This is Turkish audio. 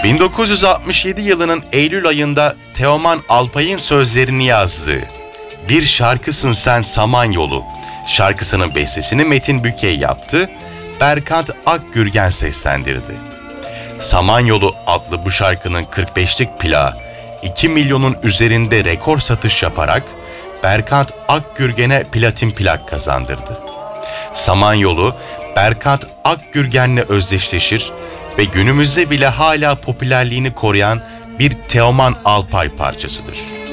1967 yılının Eylül ayında Teoman Alpay'ın sözlerini yazdığı "Bir Şarkısın Sen Samanyolu" şarkısının bestesini Metin Bükey yaptı, Berkant Akgürgen seslendirdi. Samanyolu adlı bu şarkının 45'lik plağı 2 milyonun üzerinde rekor satış yaparak Berkant Akgürgen'e platin plak kazandırdı. Samanyolu, Berkant Akgürgen'le özdeşleşir ve günümüzde bile hala popülerliğini koruyan bir Teoman Alpay parçasıdır.